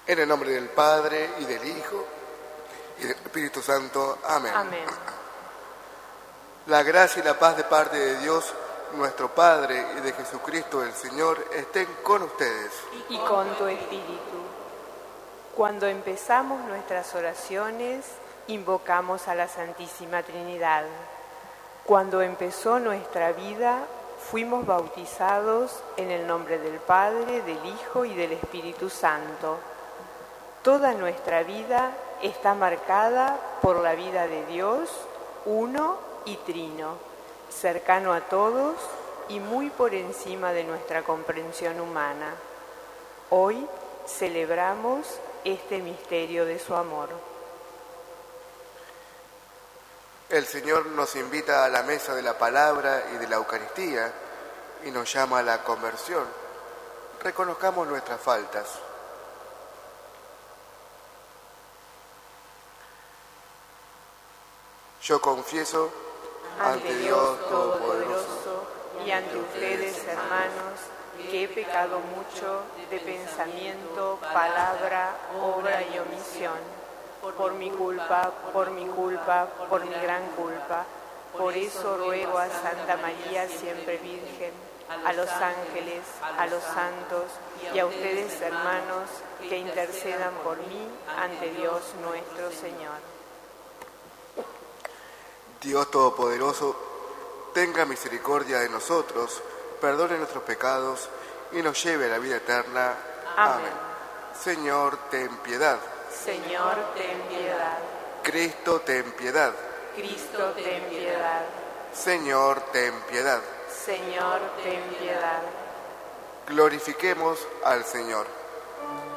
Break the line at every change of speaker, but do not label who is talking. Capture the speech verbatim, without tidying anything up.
En el nombre del Padre, y del Hijo, y del Espíritu Santo. Amén.
Amén.
La gracia y la paz de parte de Dios, nuestro Padre, y de Jesucristo el Señor, estén con ustedes.
Y con tu espíritu. Cuando empezamos nuestras oraciones, invocamos a la Santísima Trinidad. Cuando empezó nuestra vida, fuimos bautizados en el nombre del Padre, del Hijo y del Espíritu Santo. Toda nuestra vida está marcada por la vida de Dios, uno y trino, cercano a todos y muy por encima de nuestra comprensión humana. Hoy celebramos este misterio de su amor.
El Señor nos invita a la mesa de la palabra y de la Eucaristía y nos llama a la conversión. Reconozcamos nuestras faltas. Yo confieso
ante Dios Todopoderoso y ante ustedes, hermanos, que he pecado mucho de pensamiento, palabra, obra y omisión. Por mi culpa, por mi culpa, por mi gran culpa. Por eso ruego a Santa María, siempre Virgen, a los ángeles, a los santos y a ustedes, hermanos, que intercedan por mí ante Dios nuestro Señor.
Dios Todopoderoso, tenga misericordia de nosotros, perdone nuestros pecados y nos lleve a la vida eterna.
Amén.
Amén. Señor, ten piedad.
Señor, ten piedad.
Cristo, ten piedad.
Cristo, ten piedad.
Señor, ten piedad.
Señor, ten piedad.
Glorifiquemos al Señor.